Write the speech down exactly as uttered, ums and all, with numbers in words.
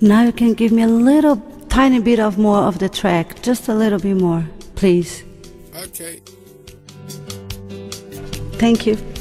Now you can give me a little tiny bit of more of the track, just a little bit more, please. Okay. Thank you.